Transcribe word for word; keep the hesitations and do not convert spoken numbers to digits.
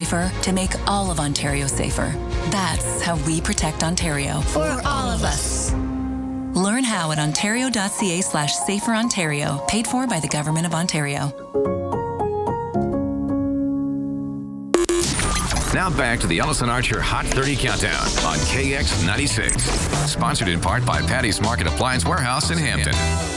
safer to make all of Ontario safer. That's how we protect Ontario. For all of us. Learn how at ontario.ca slash safer Ontario. Paid for by the Government of Ontario. Now back to the Ellison Archer Hot thirty Countdown on K X ninety-six. Sponsored in part by Patty's Market Appliance Warehouse in Hampton.